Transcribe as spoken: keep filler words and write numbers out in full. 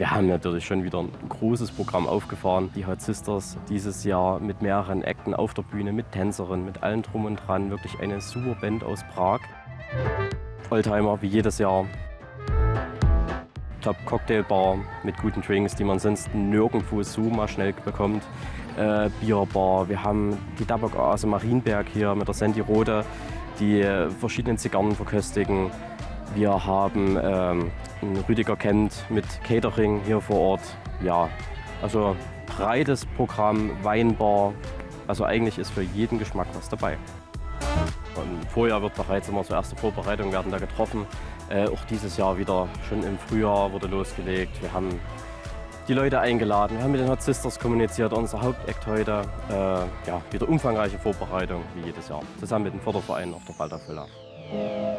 Wir haben natürlich schon wieder ein großes Programm aufgefahren. Die Hot Sisters dieses Jahr mit mehreren Akten auf der Bühne, mit Tänzerinnen, mit allem drum und dran. Wirklich eine super Band aus Prag. Oldtimer wie jedes Jahr. Top Cocktailbar mit guten Drinks, die man sonst nirgendwo so mal schnell bekommt. Äh, Bierbar, wir haben die Tabak-Oase Marienberg hier mit der Sandy Rode, die äh, verschiedenen Zigarren verköstigen. Wir haben ähm, einen Rüdiger Kent mit Catering hier vor Ort. Ja, also breites Programm, Weinbar. Also eigentlich ist für jeden Geschmack was dabei. Und vorher wird bereits immer zur ersten Vorbereitung werden da getroffen. Äh, auch dieses Jahr wieder, schon im Frühjahr wurde losgelegt. Wir haben die Leute eingeladen, wir haben mit den Hot Sisters kommuniziert, unser Hauptakt heute. Äh, ja, wieder umfangreiche Vorbereitung wie jedes Jahr, zusammen mit dem Förderverein auf der Waldorf Villa.